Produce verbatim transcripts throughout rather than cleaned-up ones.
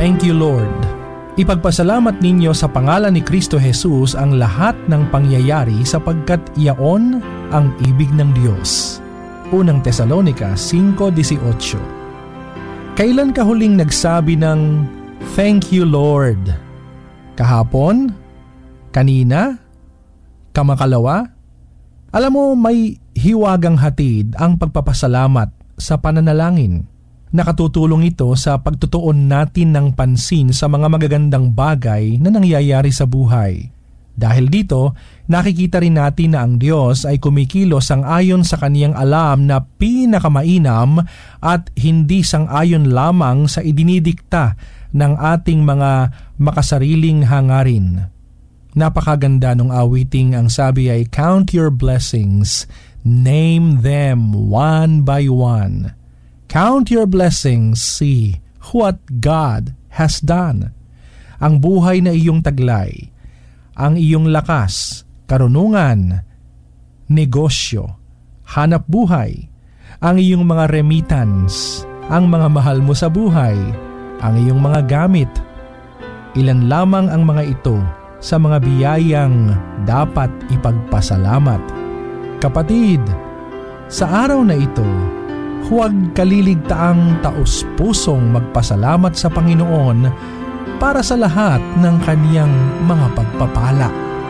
Thank you, Lord. Ipagpasalamat ninyo sa pangalan ni Kristo Jesus ang lahat ng pangyayari sapagkat iyaon ang ibig ng Diyos. Unang Tesalonica five eighteen. Kailan ka huling nagsabi ng thank you, Lord? Kahapon? Kanina? Kamakalawa? Alam mo, may hiwagang hatid ang pagpapasalamat sa pananalangin. Nakatutulong ito sa pagtutuon natin ng pansin sa mga magagandang bagay na nangyayari sa buhay. Dahil dito, nakikita rin natin na ang Diyos ay kumikilos sang-ayon sa kaniyang alam na pinakamainam at hindi sang-ayon lamang sa idinidikta ng ating mga makasariling hangarin. Napakaganda nung awiting ang sabi ay, count your blessings, name them one by one. Count your blessings, see what God has done. Ang buhay na iyong taglay, ang iyong lakas, karunungan, negosyo, hanap buhay, ang iyong mga remittance, ang mga mahal mo sa buhay, ang iyong mga gamit. Ilan lamang ang mga ito sa mga biyayang dapat ipagpasalamat. Kapatid, sa araw na ito, huwag kaliligtaang taos-pusong magpasalamat sa Panginoon para sa lahat ng kaniyang mga pagpapala.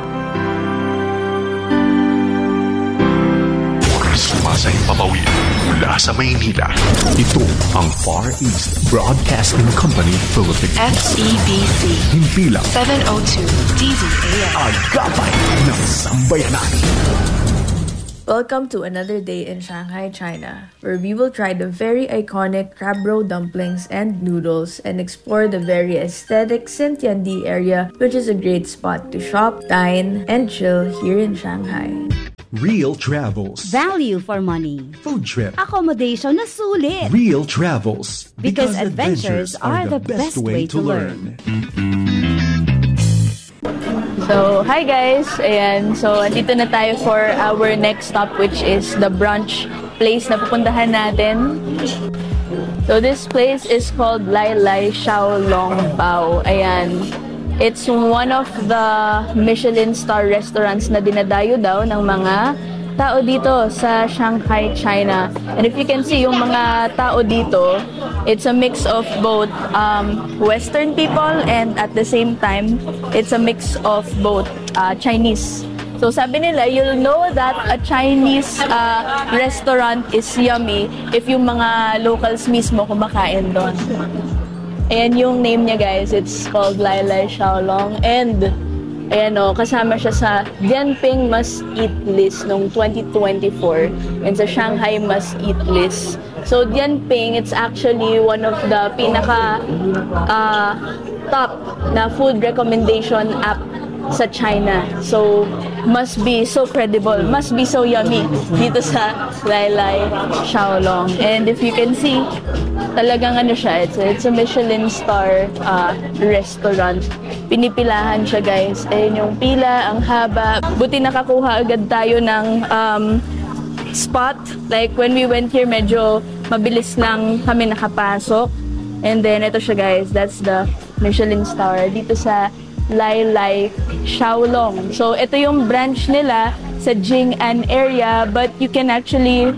Sumasayang papawid mula sa Maynila. Ito ang Far East Broadcasting Company Philippines. F E B C. Himpilang seven oh two D Z A M. Agapay ng Sambayanan. Welcome to another day in Shanghai, China, where we will try the very iconic crab roe dumplings and noodles and explore the very aesthetic Xintiandi area, which is a great spot to shop, dine, and chill here in Shanghai. Real Travels. Value for money. Food trip. Accommodation na sulit. Real Travels. Because, because adventures, adventures are the best way to learn. So, hi guys! Ayan, so andito na tayo for our next stop, which is the brunch place na pupuntahan natin. So, this place is called Lai Lai Xiaolong Bao. Ayan, it's one of the Michelin star restaurants na dinadayo daw ng mga tao dito sa Shanghai, China. And if you can see, yung mga tao dito, it's a mix of both um, Western people and at the same time, it's a mix of both uh, Chinese. So sabi nila, you'll know that a Chinese uh, restaurant is yummy if yung mga locals mismo kumakain doon. Ayan yung name niya guys, it's called Lai Lai Xiaolong. And ayan o, kasama siya sa Dianping Must Eat List noong twenty twenty-four and sa Shanghai Must Eat List. So Dianping, it's actually one of the pinaka uh, top na food recommendation app sa China. So must be so credible, must be so yummy dito sa Lai Lai Xiaolong. And if you can see, talagang ano siya, it's a, it's a Michelin star uh, restaurant. Pinipilahan siya guys. Ayun yung pila, ang haba. Buti nakakuha agad tayo ng um, spot. Like when we went here, medyo mabilis lang kami nakapasok. And then ito siya guys, that's the Michelin star dito sa Lai Lai Xiaolong. So ito yung branch nila sa Jing'an area, but you can actually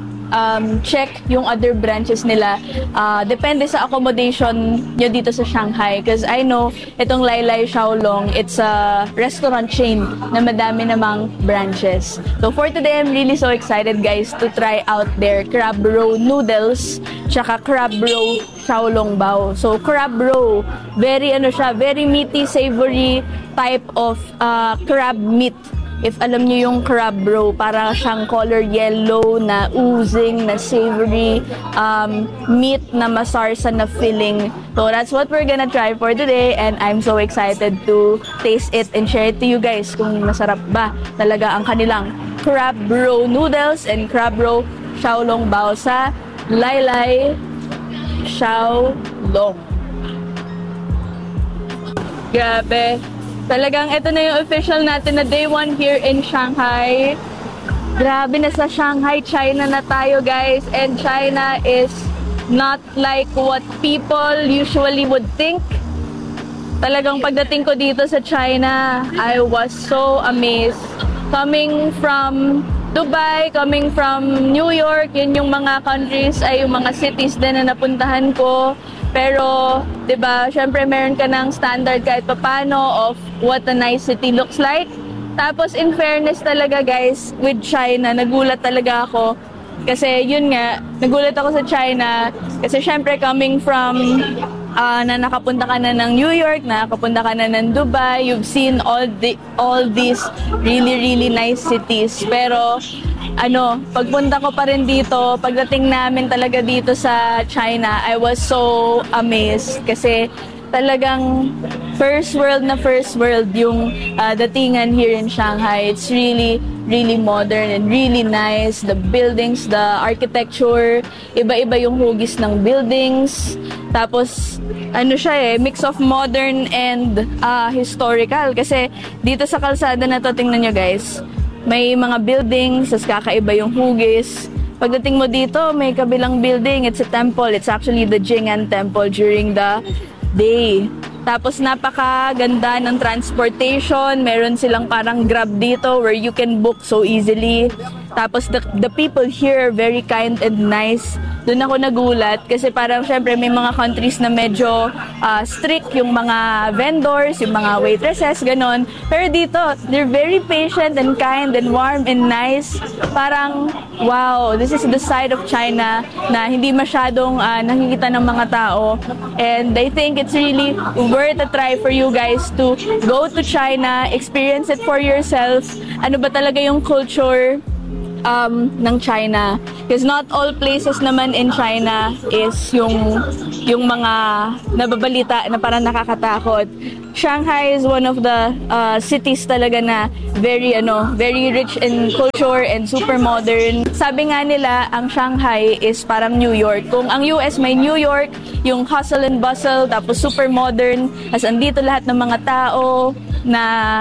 Um, check yung other branches nila. Uh, depende sa accommodation nyo dito sa Shanghai. Because I know, itong Lai Lai Xiaolong, it's a restaurant chain na madami namang branches. So for today, I'm really so excited guys to try out their crab roe noodles tsaka crab roe Xiaolong Bao. So crab roe, very ano siya, very meaty, savory type of uh, crab meat. If alam niyo yung crab roe, para siyang color yellow na oozing, na savory um, meat na masarsa na filling. So that's what we're gonna try for today and I'm so excited to taste it and share it to you guys kung masarap ba talaga ang kanilang crab roe noodles and crab roe Xiaolong Bao sa Lai Lai Xiaolong. Grabe. Talagang ito na yung official natin na day one here in Shanghai. Grabe, na sa Shanghai, China na tayo guys. And China is not like what people usually would think. Talagang pagdating ko dito sa China, I was so amazed. Coming from Dubai, coming from New York, yun yung mga countries, ay yung mga cities din na napuntahan ko. Pero, di ba, syempre meron ka ng standard kahit papano of what a nice city looks like. Tapos, in fairness talaga guys, with China, nagulat talaga ako. Kasi yun nga, nagulat ako sa China. Kasi syempre coming from uh, na nakapunta ka na ng New York, nakapunta ka na ng Dubai, you've seen all the all these really really nice cities. Pero ano, pagpunta ko pa rin dito, pagdating namin talaga dito sa China, I was so amazed kasi talagang first world na first world yung uh, datingan here in Shanghai. It's really really modern and really nice. The buildings, the architecture, iba-iba yung hugis ng buildings. Tapos ano siya eh, mix of modern and uh, historical. Kasi dito sa kalsada na to, tingnan nyo guys, may mga buildings, tas kakaiba yung hugis. Pagdating mo dito, may kabilang building, it's a temple. It's actually the Jing'an Temple during the day. Tapos napakaganda ng transportation. Meron silang parang Grab dito where you can book so easily. Tapos the, the people here are very kind and nice. Doon ako nagulat kasi parang syempre may mga countries na medyo uh, strict yung mga vendors, yung mga waitresses, ganon. Pero dito, they're very patient and kind and warm and nice. Parang, wow, this is the side of China na hindi masyadong uh, nakikita ng mga tao. And I think it's really worth a try for you guys to go to China, experience it for yourself. Ano ba talaga yung culture um, ng China? Because not all places naman in China is yung yung mga nababalita na parang nakakatakot. Shanghai is one of the uh, cities talaga na very ano, very rich in culture and super modern. Sabi nga nila, ang Shanghai is parang New York. Kung ang U S may New York, yung hustle and bustle, tapos super modern, as andito lahat ng mga tao na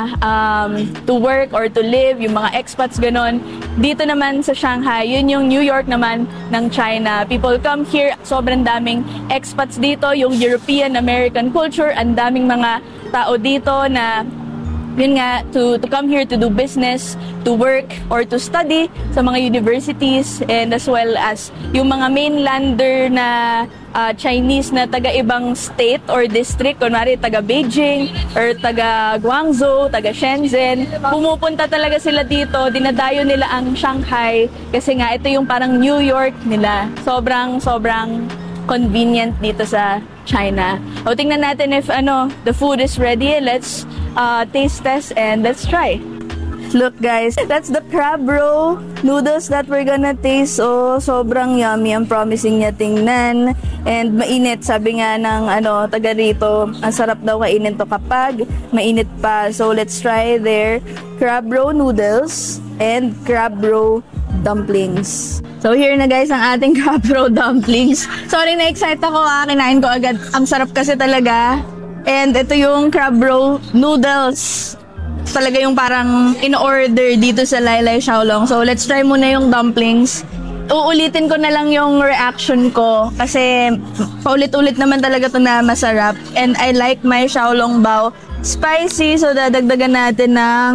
um, to work or to live, yung mga expats ganon. Dito naman sa Shanghai, yun yung New York naman ng China. People come here, sobrang daming expats dito, yung European American culture, ang daming mga tao dito na yun nga, to, to come here to do business, to work, or to study sa mga universities, and as well as yung mga mainlander na uh, Chinese na taga-ibang state or district, kunwari taga Beijing, or taga Guangzhou, taga Shenzhen, pumupunta talaga sila dito, dinadayo nila ang Shanghai, kasi nga ito yung parang New York nila. Sobrang, sobrang convenient dito sa China. O tingnan natin if ano, the food is ready. Let's uh, taste test and let's try. Look guys, that's the crab roe noodles that we're gonna taste. Oh, sobrang yummy. Ang promising niya tingnan. And mainit, sabi nga ng ano, taga rito, ang sarap daw kainin to kapag mainit pa. So let's try their crab roe noodles and crab roe dumplings. So here na guys ang ating crab roe dumplings. Sorry, na-excite ako ah. Kinain ko agad. Ang sarap kasi talaga. And ito yung crab roe noodles. Talaga yung parang in-order dito sa Lai Lai Xiaolong. So let's try muna yung dumplings. Uulitin ko na lang yung reaction ko kasi paulit-ulit naman talaga to na masarap. And I like my Xiaolong bao spicy. So dadagdagan natin ng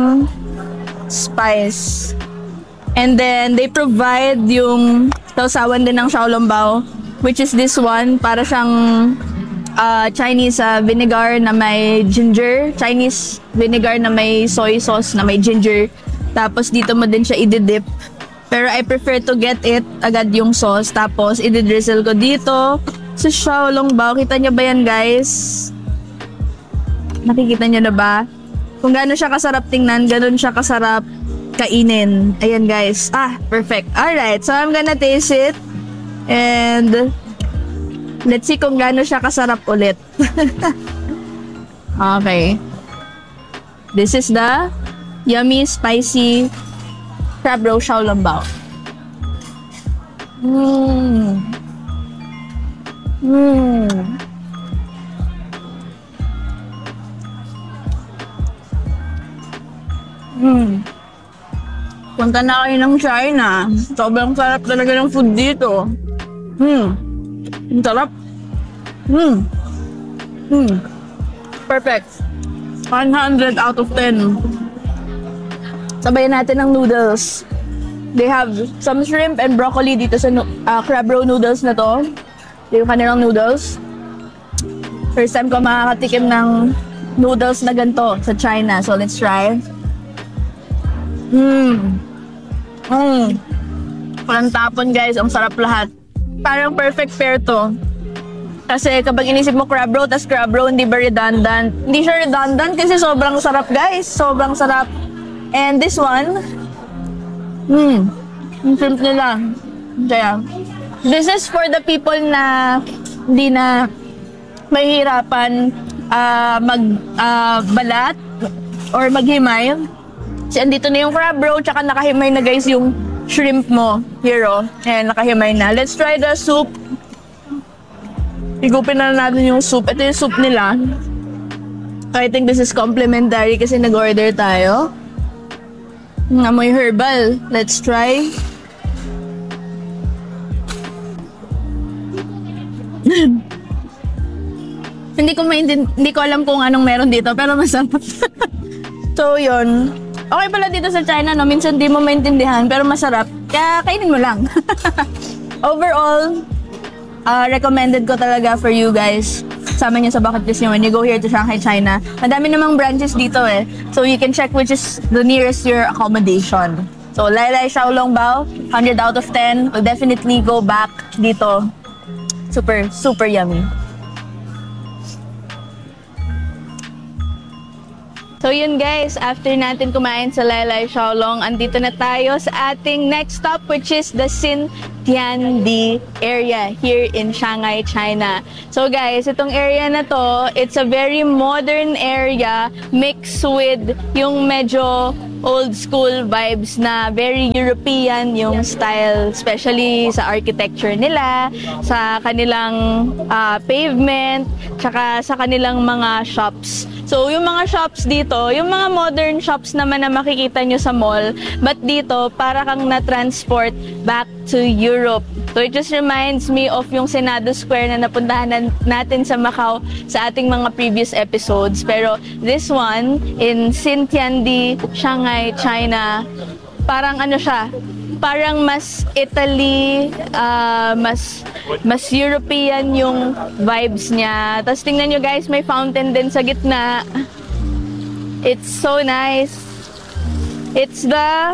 spice. And then, they provide yung sausawan din ng Xiaolong bao, which is this one. Para siyang uh, Chinese uh, vinegar na may ginger. Chinese vinegar na may soy sauce na may ginger. Tapos, dito mo din siya i-dip. Pero I prefer to get it agad yung sauce. Tapos, i-drizzle ko dito sa Xiaolong bao. Kita niyo ba yan, guys? Nakikita niyo na ba? Kung gaano siya kasarap tingnan, ganon siya kasarap kainin. Ayan guys. Ah, perfect. Alright, so I'm gonna taste it. And let's see kung gaano siya kasarap ulit. Okay. This is the yummy, spicy crab roe Xiaolong bao. Mmm. Mmm. Mmm. Punta na kayo ng China. Sobrang sarap talaga ng food dito. Hmm. Ang sarap. Hmm. Hmm. Perfect. one hundred out of ten. Sabayan natin ng noodles. They have some shrimp and broccoli dito sa uh, crab roe noodles na to. Ito yung kanilang noodles. First time ko makakatikim ng noodles na ganito sa China. So, let's try. Mmm. Mmm. Walang tapon, guys. Ang sarap lahat. Parang perfect pair to. Kasi kapag inisip mo crab roe, tas crab roe, hindi ba redundant? Hindi siya redundant kasi sobrang sarap, guys. Sobrang sarap. And this one, hmm, yung shrimp nila. Kaya, this is for the people na hindi na mahihirapan uh, mag-balat uh, or maghimay. Kasi andito na yung crab roe, tsaka nakahimay na, guys, yung shrimp mo. Here, oh. Ayan, nakahimay na. Let's try the soup. Higupin na natin yung soup. Ito yung soup nila. I think this is complimentary kasi nag-order tayo. Amoy herbal. Let's try. Hindi ko maintindihan, hindi ko alam kung anong meron dito, pero masarap. So, yun. Okay pala dito sa China, no? Minsan di mo maintindihan, pero masarap. Kaya kainin mo lang. Overall, uh, recommended ko talaga for you guys. Sama niyo sa bucket list niyo when you go here to Shanghai, China. Madami namang branches dito eh. So you can check which is the nearest your accommodation. So Lai Lai Xiaolong Bao, one hundred out of ten. Will definitely go back dito. Super, super yummy. So yun guys, after natin kumain sa Lai Lai Xiaolong, andito na tayo sa ating next stop, which is the Xintiandi area here in Shanghai, China. So guys, itong area na to, it's a very modern area mixed with yung medyo old school vibes na very European yung style, especially sa architecture nila, sa kanilang uh, pavement, tsaka sa kanilang mga shops. So, yung mga shops dito, yung mga modern shops naman na makikita nyo sa mall, but dito, para kang na-transport back to Europe. So, it just reminds me of yung Senado Square na napuntahan natin sa Macau sa ating mga previous episodes. Pero, this one, in Xintiandi, Shanghai, China, parang ano siya, parang mas Italy, uh, mas mas European yung vibes niya. Tapos tingnan nyo guys, may fountain din sa gitna. It's so nice. It's the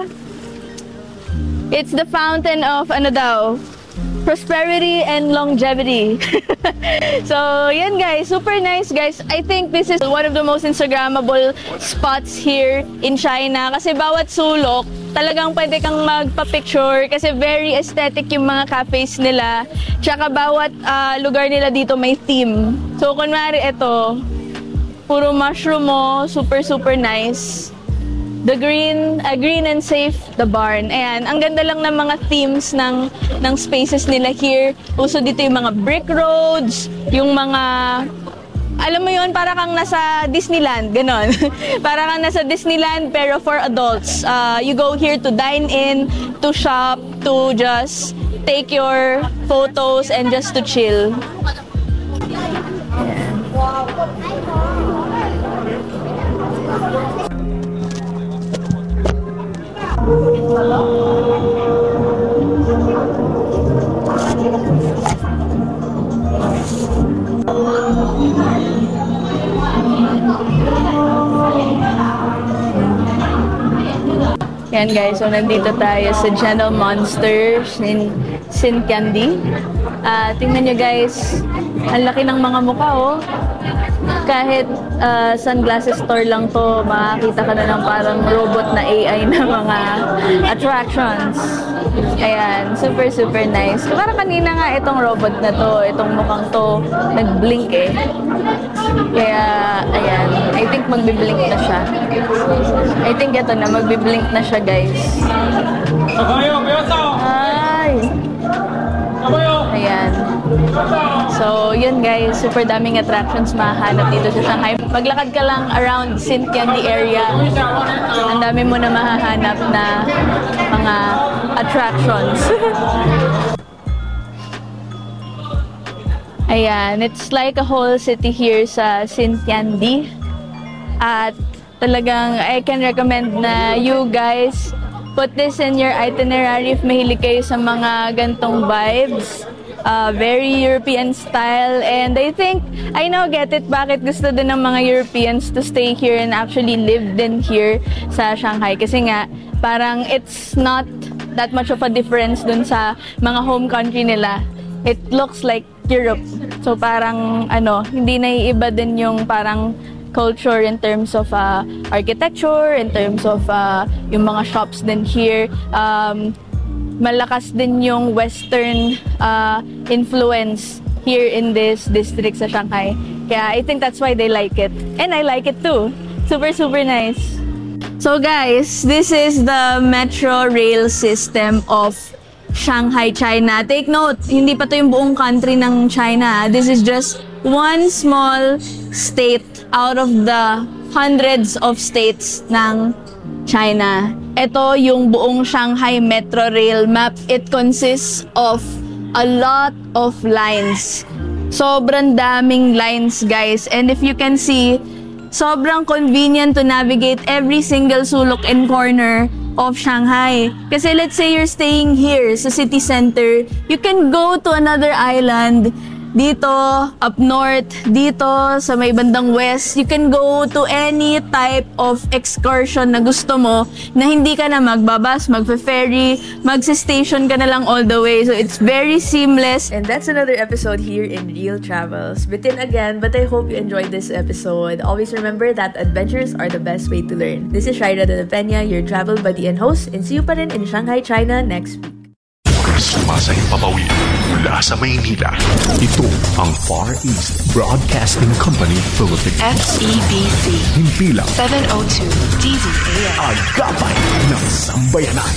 It's the fountain of ano daw? Prosperity and longevity. So, yan guys, super nice guys. I think this is one of the most Instagrammable spots here in China kasi bawat sulok, talagang pwede kang magpa-picture kasi very aesthetic yung mga cafes nila. Tsaka bawat uh, lugar nila dito may theme. So, kunwari ito, puro mushroom mo, super super nice. The green, uh, green and safe, the barn. Ayan, ang ganda lang ng mga themes ng, ng spaces nila here. Uso dito yung mga brick roads, yung mga, alam mo yun, para kang nasa Disneyland, ganon. Para kang nasa Disneyland, pero for adults. Uh, you go here to dine in, to shop, to just take your photos, and just to chill. Ayan. Yan guys, so nandito tayo sa Channel Monsters in Xintiandi. Uh, tingnan nyo guys, ang laki ng mga mukha oh. Kahit uh, sunglasses store lang to, makakita ka na ng parang robot na A I na mga attractions. Ayan, super super nice. Parang kanina nga itong robot na to, itong mukhang to, nag-blink eh. Kaya, ayan, I think magbiblink na siya. I think ito na, magbiblink na siya guys. Ay! Ayan. So, yun guys, super daming attractions mahanap dito sa Shanghai. Maglakad ka lang around Xintiandi area. Ang dami mo na mahahanap na mga attractions. Ayan, it's like a whole city here sa Xintiandi. At talagang I can recommend na you guys put this in your itinerary if mahilig kayo sa mga gantong vibes. Uh, very European style, and I think I now get it bakit gusto din ng mga Europeans to stay here and actually live din here sa Shanghai, kasi nga parang it's not that much of a difference dun sa mga home country nila. It looks like Europe, so parang ano, hindi naiiba din yung parang culture in terms of uh, architecture, in terms of uh, yung mga shops din here. Um, malakas din yung Western uh, influence here in this district sa Shanghai. Kaya I think that's why they like it. And I like it too. Super, super nice. So guys, this is the metro rail system of Shanghai, China. Take note, hindi pa to yung buong country ng China. This is just one small state out of the hundreds of states ng China. Ito yung buong Shanghai Metro Rail map. It consists of a lot of lines. Sobrang daming lines, guys. And if you can see, sobrang convenient to navigate every single sulok and corner of Shanghai. Kasi let's say you're staying here sa city center, you can go to another island dito, up north, dito, sa may bandang west. You can go to any type of excursion na gusto mo na hindi ka na magbabas, magfe-ferry, magse-station ka na lang all the way. So it's very seamless. And that's another episode here in Real Travels. Bitin again, but I hope you enjoyed this episode. Always remember that adventures are the best way to learn. This is Shaira de la Peña, your travel buddy and host, and see you pa rin in Shanghai, China next week. Sumasayang papawid mula sa Maynila. Ito ang Far East Broadcasting Company Philippines. F E B C. Himpilang seven oh two D Z A I. Agapay ng Sambayanan.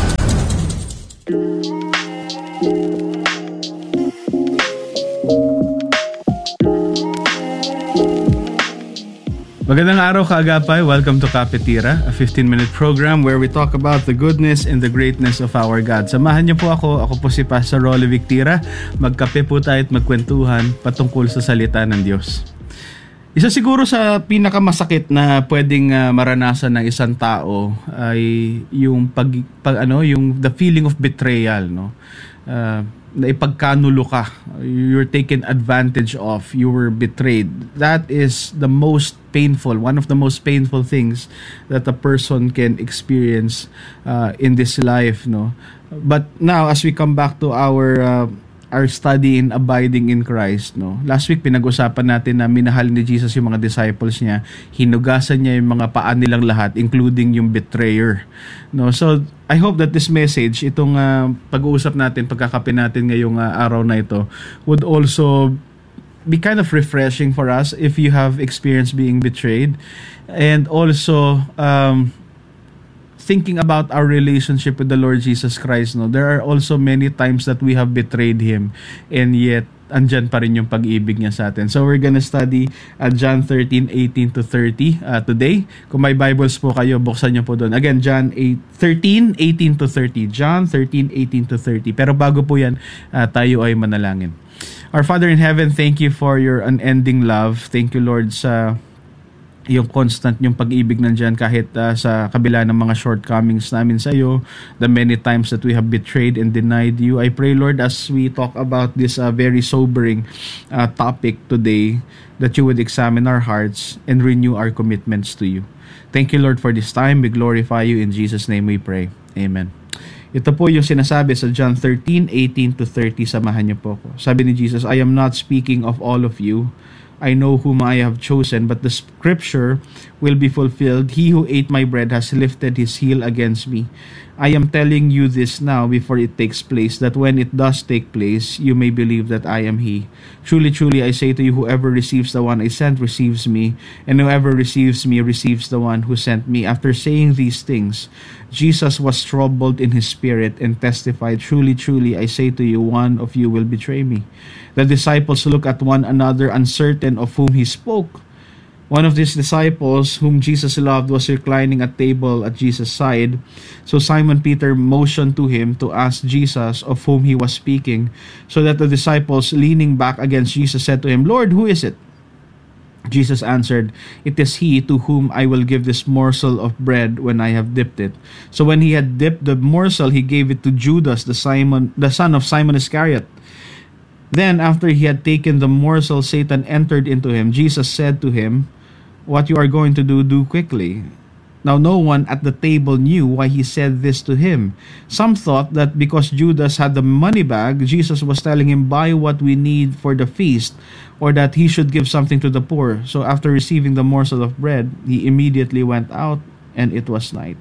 Magandang araw kaagapay. Welcome to Kapitira, a fifteen minute program where we talk about the goodness and the greatness of our God. Samahan niyo po ako. Ako po si Pastor Rolly Victira. Magkape po tayo at magkwentuhan patungkol sa salita ng Diyos. Isa siguro sa pinakamasakit na pwedeng uh, maranasan ng isang tao ay yung pag, pag ano, yung the feeling of betrayal, no? Uh, na ipagkanulo ka, you're taken advantage of, you were betrayed. That is the most painful, one of the most painful things that a person can experience uh, in this life, no? But now, as we come back to our uh, our study in abiding in Christ, no? Last week pinag-usapan natin na minahal ni Jesus yung mga disciples niya, hinugasan niya yung mga paa nilang lahat, including yung betrayer, no? So I hope that this message, itong uh, pag-uusap natin, pagkakape natin ngayong uh, araw na ito, would also be kind of refreshing for us if you have experienced being betrayed, and also um thinking about our relationship with the Lord Jesus Christ, no? There are also many times that we have betrayed Him, and yet andyan pa rin yung pag-ibig niya sa atin. So we're gonna study uh, John thirteen eighteen to thirty uh, today. Kung may Bibles po kayo, buksan niyo po doon. Again, John thirteen eighteen to thirty. John thirteen eighteen to thirty. Pero bago po yan, uh, tayo ay manalangin. Our Father in heaven, thank you for your unending love. Thank you, Lord, sa yung constant yung pag-ibig nandiyan kahit uh, sa kabila ng mga shortcomings namin sa iyo, the many times that we have betrayed and denied you. I pray, Lord, as we talk about this uh, very sobering uh, topic today, that you would examine our hearts and renew our commitments to you. Thank you, Lord, for this time. We glorify you. In Jesus' name we pray. Amen. Ito po yung sinasabi sa John thirteen eighteen to thirty. Samahan niyo po ko. Sabi ni Jesus, I am not speaking of all of you. I know whom I have chosen, but the scripture will be fulfilled. He who ate my bread has lifted his heel against me. I am telling you this now before it takes place, that when it does take place, you may believe that I am he. Truly, truly, I say to you, whoever receives the one I sent receives me, and whoever receives me receives the one who sent me. After saying these things, Jesus was troubled in his spirit and testified, truly, truly, I say to you, one of you will betray me. The disciples looked at one another, uncertain of whom he spoke. One of his disciples, whom Jesus loved, was reclining at table at Jesus' side. So Simon Peter motioned to him to ask Jesus of whom he was speaking, so that the disciples, leaning back against Jesus, said to him, "Lord, who is it?" Jesus answered, "It is he to whom I will give this morsel of bread when I have dipped it." So when he had dipped the morsel, he gave it to Judas, the Simon, the son of Simon Iscariot. Then, after he had taken the morsel, Satan entered into him. Jesus said to him, "What you are going to do, do quickly." Now no one at the table knew why he said this to him. Some thought that because Judas had the money bag, Jesus was telling him, "Buy what we need for the feast," or that he should give something to the poor. So after receiving the morsel of bread, he immediately went out, and it was night.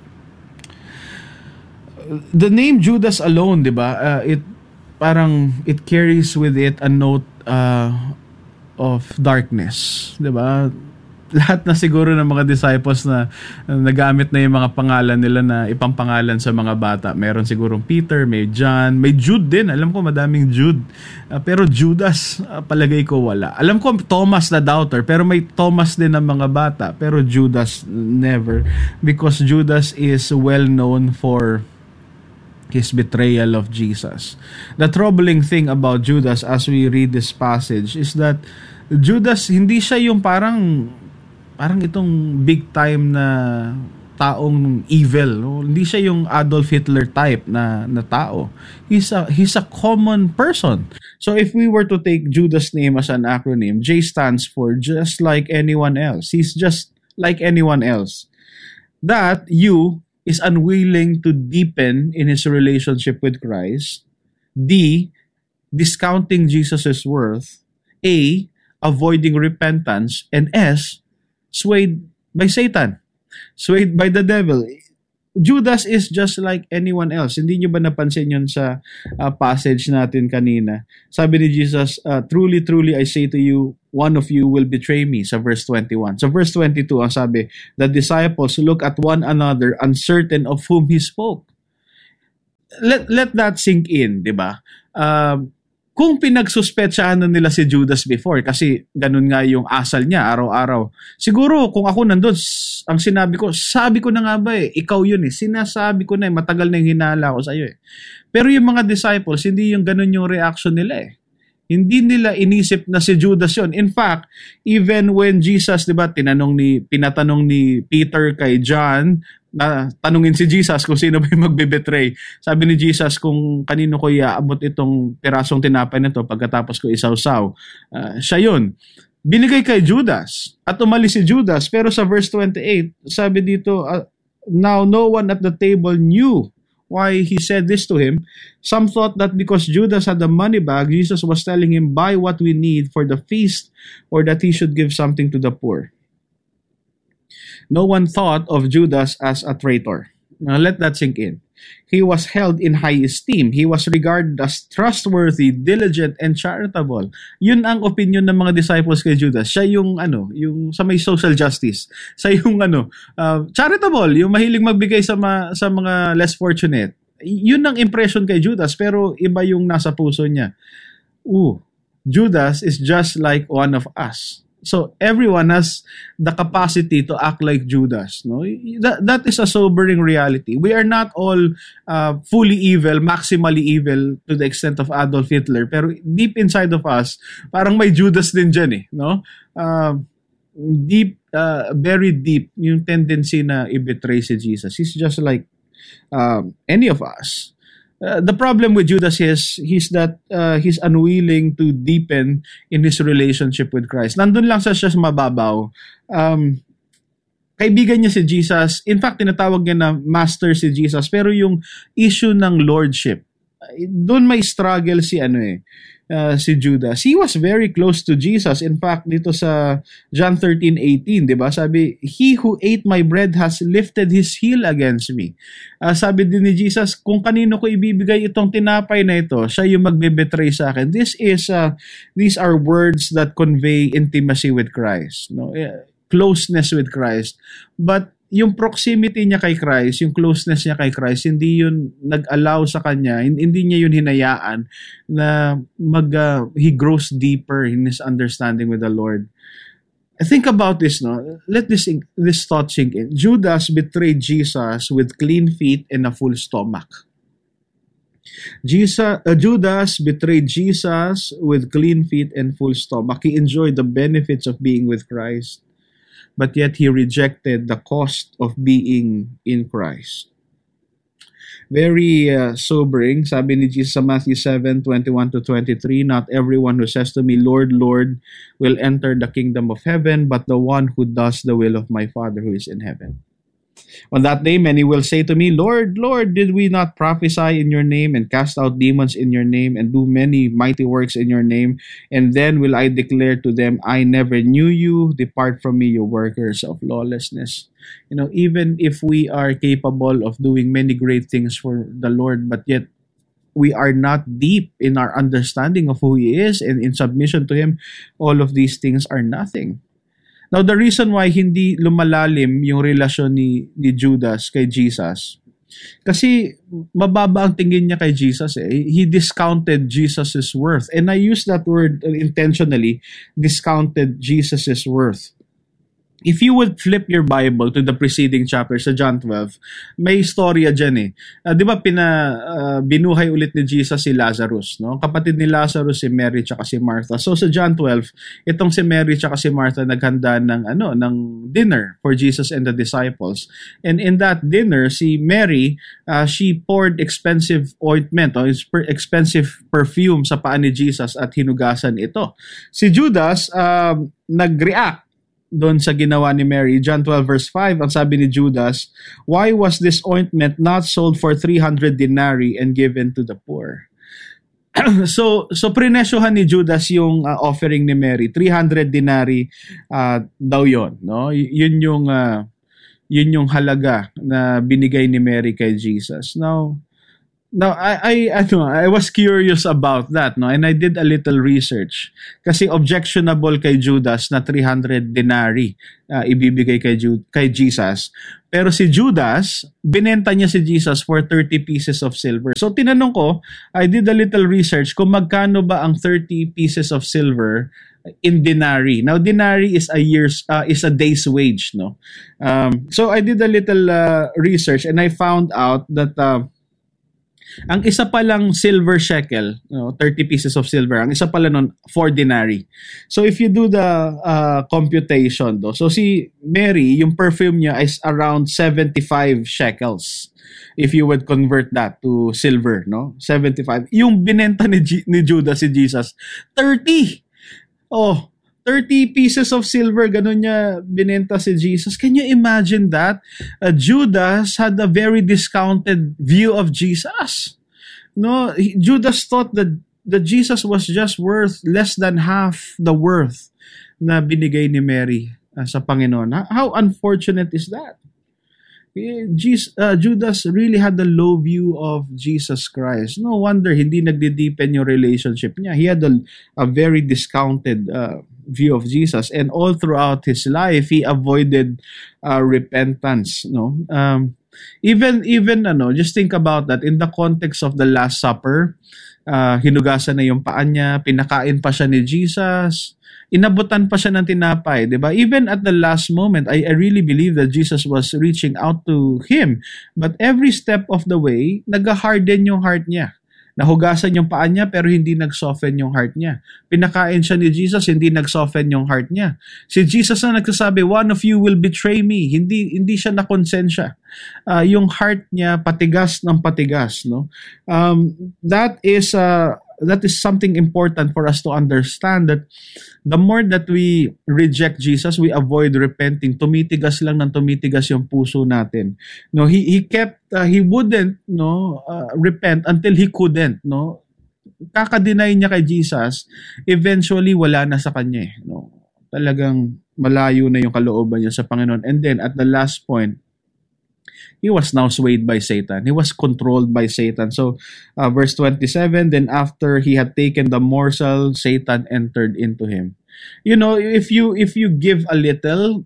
The name Judas alone, di ba? Uh, it parang it carries with it a note uh, of darkness, di ba? Lahat na siguro ng mga disciples na, na nagamit na yung mga pangalan nila na ipampangalan sa mga bata. Meron sigurong Peter, may John, may Jude din. Alam ko madaming Jude. Uh, pero Judas, uh, palagay ko wala. Alam ko Thomas the Doubter, pero may Thomas din ng mga bata. Pero Judas, never. Because Judas is well known for his betrayal of Jesus. The troubling thing about Judas as we read this passage is that Judas, hindi siya yung parang parang itong big time na taong evil, no? Hindi siya yung Adolf Hitler type na na tao. He's a he's a common person. So if we were to take Judas' name as an acronym, J stands for just like anyone else. He's just like anyone else. That U is unwilling to deepen in his relationship with Christ. D, discounting Jesus' worth. A, avoiding repentance. And S, swayed by Satan, swayed by the devil. Judas is just like anyone else. Hindi nyo ba napansin yun sa uh, passage natin kanina? Sabi ni Jesus, uh, truly, truly, I say to you, one of you will betray me, sa verse twenty-one. Sa verse twenty-two, ang sabi, the disciples look at one another, uncertain of whom he spoke. Let, let that sink in, di ba? Uh, Kung pinagsuspetsahan na nila si Judas before, kasi ganun nga yung asal niya araw-araw. Siguro kung ako nandun, ang sinabi ko, sabi ko na nga ba eh, ikaw yun eh. Sinasabi ko na eh, matagal na yung hinala ko sa'yo eh. Pero yung mga disciples, hindi yung ganun yung reaction nila eh. Hindi nila inisip na si Judas yun. In fact, even when Jesus, di ba, tinanong ni, pinatanong ni Peter kay John, na tanungin si Jesus kung sino ba yung magbe-betray. Sabi ni Jesus, kung kanino ko iaabot itong pirasong tinapay nito pagkatapos ko isawsaw. Uh, siya yun. Binigay kay Judas at umalis si Judas. Pero sa verse twenty-eight, sabi dito, uh, now no one at the table knew why he said this to him. Some thought that because Judas had the money bag, Jesus was telling him, buy what we need for the feast, or that he should give something to the poor. No one thought of Judas as a traitor. Now let that sink in. He was held in high esteem. He was regarded as trustworthy, diligent, and charitable. Yun ang opinion ng mga disciples kay Judas. Siya yung ano, yung sa may social justice. Siya yung ano, uh, charitable, yung mahilig magbigay sa ma, sa mga less fortunate. Yun ang impression kay Judas, pero iba yung nasa puso niya. Ooh, Judas is just like one of us. So everyone has the capacity to act like Judas. No, that that is a sobering reality. We are not all uh, fully evil, maximally evil to the extent of Adolf Hitler. Pero deep inside of us, parang may Judas din dyan eh. No, uh, deep, uh, very deep yung tendency na i-betray si Jesus. He's just like uh, any of us. Uh, the problem with Judas is he's that uh, he's unwilling to deepen in his relationship with Christ. Nandun lang sa siya mababaw. Um, kaibigan niya si Jesus. In fact, tinatawag niya na master si Jesus. Pero yung issue ng lordship, doon may struggle si ano eh, uh, si Judas. He was very close to Jesus. In fact, dito sa John thirteen eighteen, 'di ba? Sabi, he who ate my bread has lifted his heel against me. Uh, sabi din ni Jesus, kung kanino ko ibibigay itong tinapay na ito, siya yung magbe-betray sa akin. This is uh, these are words that convey intimacy with Christ, no? Uh, closeness with Christ. But yung proximity niya kay Christ, yung closeness niya kay Christ, hindi yun nag-allow sa kanya, hindi niya yun hinayaan na mag, uh, he grows deeper in his understanding with the Lord. think about this, no? Let this this thought sink in. Judas betrayed Jesus with clean feet and a full stomach. Jesus, uh, Judas betrayed Jesus with clean feet and full stomach. He enjoyed the benefits of being with Christ, but yet he rejected the cost of being in Christ. Very uh, sobering. Sabi ni Jesus sa Matthew seven, twenty-one to twenty-three, not everyone who says to me, Lord, Lord, will enter the kingdom of heaven, but the one who does the will of my Father who is in heaven. On that day, many will say to me, Lord, Lord, did we not prophesy in your name and cast out demons in your name and do many mighty works in your name? And then will I declare to them, I never knew you. Depart from me, you workers of lawlessness. You know, even if we are capable of doing many great things for the Lord, but yet we are not deep in our understanding of who He is and in submission to Him, all of these things are nothing. Now, the reason why hindi lumalalim yung relasyon ni, ni Judas kay Jesus, kasi mababa ang tingin niya kay Jesus. Eh. He discounted Jesus' worth. And I use that word intentionally, discounted Jesus' worth. If you would flip your Bible to the preceding chapter sa John twelve, may istorya dyan eh. Uh, di ba pina, uh, binuhay ulit ni Jesus si Lazarus, no? Kapatid ni Lazarus si Mary tsaka si Martha. So sa John twelve, itong si Mary tsaka si Martha naghanda ng ano, ng dinner for Jesus and the disciples. And in that dinner, si Mary, uh, she poured expensive ointment o expensive perfume sa paa ni Jesus at hinugasan ito. Si Judas uh, nag-react doon sa ginawa ni Mary. John twelve verse five, ang sabi ni Judas, why was this ointment not sold for three hundred denarii and given to the poor? so so prinesyohan ni Judas yung uh, offering ni Mary. three hundred denarii uh, daw yon, no? Y- yun yung uh, yun yung halaga na binigay ni Mary kay Jesus. Now Now, I I ano, I was curious about that, no? And I did a little research. Kasi objectionable kay Judas na three hundred denarii uh, ibibigay kay Ju- kay Jesus. Pero si Judas, binenta niya si Jesus for thirty pieces of silver. So tinanong ko, I did a little research kung magkano ba ang thirty pieces of silver in denarii. Now, denarii is a year's uh, is a day's wage, no? Um, so I did a little uh, research and I found out that uh, ang isa pa lang silver shekel, you know, thirty pieces of silver, ang isa pala nun, four denarii. So if you do the uh, computation, do, so si Mary, yung perfume niya is around seventy-five shekels. If you would convert that to silver, no? seventy-five. Yung binenta ni, G- ni Judas si Jesus, thirty. Oh, thirty pieces of silver, ganun niya binenta si Jesus. Can you imagine that? Uh, Judas had a very discounted view of Jesus. No, he, Judas thought that, that Jesus was just worth less than half the worth na binigay ni Mary uh, sa Panginoon. How, how unfortunate is that? Jesus, uh, Judas really had a low view of Jesus Christ. No wonder hindi nagdi-deepen yung relationship niya. He had a, a very discounted uh, view of Jesus, and all throughout his life he avoided uh, repentance. No, um, even even ano, just think about that in the context of the Last Supper. Uh, hinugasan na yung paa niya, pinakain pa siya ni Jesus, inabutan pa siya ng tinapay, di ba? Even at the last moment, I, I really believe that Jesus was reaching out to him. But every step of the way, nag-harden yung heart niya. Nahugasan yung paa niya pero hindi nag-soften yung heart niya. Pinakain siya ni Jesus, hindi nag-soften yung heart niya. Si Jesus na nagsasabi, one of you will betray me. Hindi hindi siya nakonsensya. Uh, yung heart niya patigas ng patigas, no? Um, that is uh, that is something important for us to understand, that the more that we reject Jesus, we avoid repenting. Tumitigas lang ng tumitigas yung puso natin. No, he he kept uh, he wouldn't no uh, repent until he couldn't, no. Kaka-deny niya kay Jesus, eventually wala na sa kanya, eh, no. Talagang malayo na yung kalooban niya sa Panginoon. And then at the last point, he was now swayed by Satan. He was controlled by Satan. So, uh, verse twenty-seven, then after he had taken the morsel, Satan entered into him. You know, if you if you give a little,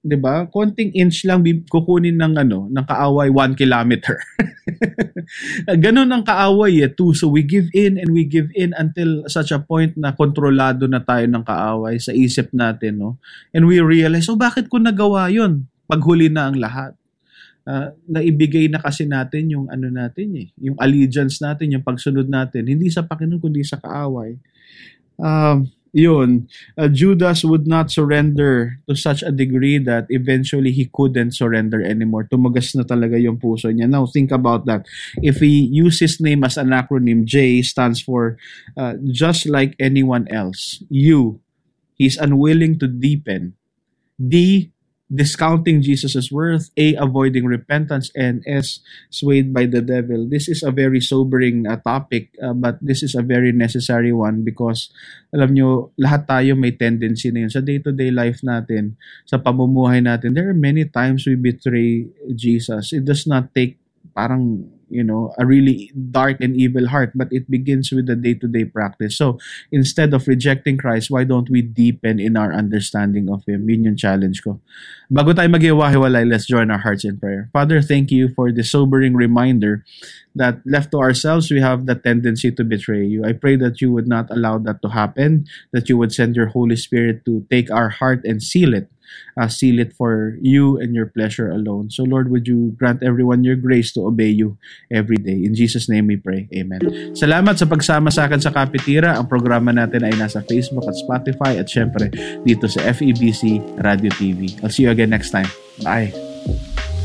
'di ba? Konting inch lang kukunin ng ano, ng kaaway one kilometer. Ganun ang kaaway eh, too. So we give in and we give in until such a point na kontrolado na tayo ng kaaway sa isip natin, no? And we realize, oh, bakit ko nagawa 'yon? Paghuli na ang lahat. Uh, naibigay na kasi natin yung ano natin eh, yung allegiance natin, yung pagsunod natin, hindi sa Panginoon kundi sa kaaway. Um, yun, uh, Judas would not surrender to such a degree that eventually he couldn't surrender anymore. Tumagas na talaga yung puso niya. Now, think about that. If we use his name as an acronym, J stands for uh, just like anyone else. U, he's unwilling to deepen. D, discounting Jesus' worth. A, avoiding repentance. And S, swayed by the devil. This is a very sobering uh, topic, uh, but this is a very necessary one because, alam nyo, lahat tayo may tendency na yun. Sa day-to-day life natin, sa pamumuhay natin, there are many times we betray Jesus. It does not take parang, you know, a really dark and evil heart, but it begins with the day-to-day practice. So, instead of rejecting Christ, why don't we deepen in our understanding of Him? Yun yung challenge ko. Bago tayo mag-iwahiwalay, let's join our hearts in prayer. Father, thank you for this sobering reminder that left to ourselves, we have the tendency to betray you. I pray that you would not allow that to happen, that you would send your Holy Spirit to take our heart and seal it. Uh, seal it for you and your pleasure alone. So Lord, would you grant everyone your grace to obey you every day. In Jesus' name we pray. Amen. Salamat sa pagsama sa akin sa Kapitira. Ang programa natin ay nasa Facebook at Spotify at syempre dito sa F E B C Radio T V. I'll see you again next time. Bye.